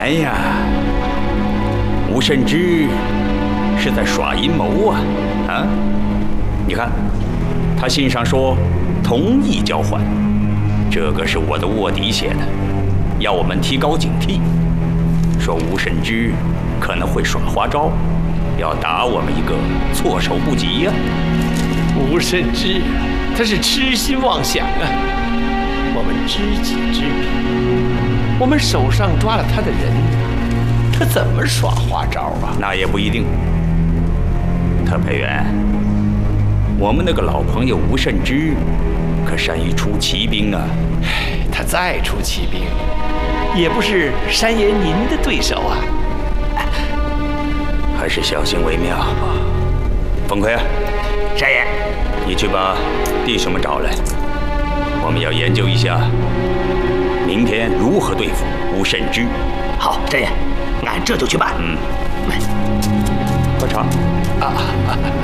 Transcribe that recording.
哎呀，吴慎之是在耍阴谋啊！啊，你看，他信上说同意交换，这个是我的卧底写的，要我们提高警惕，说吴慎之可能会耍花招，要打我们一个措手不及呀！ 吴慎之，他是痴心妄想啊！我们知己知彼，我们手上抓了他的人，他怎么耍花招啊？ 那也不一定。特派员，我们那个老朋友吴慎之，可善于出奇兵啊！ 他再出奇兵，也不是山爷您的对手啊！ 还是小心为妙。冯奎啊， 山爷， 你去把弟兄们找来，我们要研究一下明天如何对付吴慎之。 好，山爷，俺这就去办。 喝茶。